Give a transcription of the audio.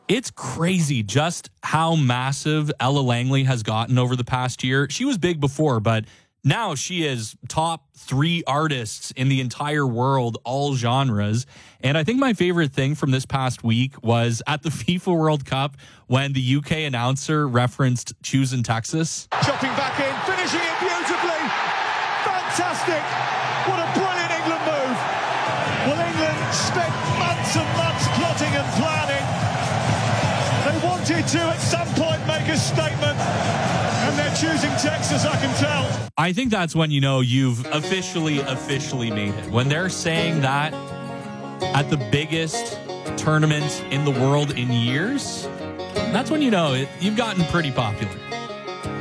It's crazy just how massive Ella Langley has gotten over the past year. She was big before, but now she is top 3 artists in the entire world, all genres. And I think my favorite thing from this past week was at the FIFA World Cup when the UK announcer referenced Choosing Texas. Chopping back in, finishing it beautifully. Fantastic. What a brilliant England move. Well, England spent months and months plotting and planning. They wanted to, at some point, make a statement. And they're choosing Texas, I can tell. I think that's when you know you've officially made it. When they're saying that at the biggest tournament in the world in years, that's when you know you've gotten pretty popular.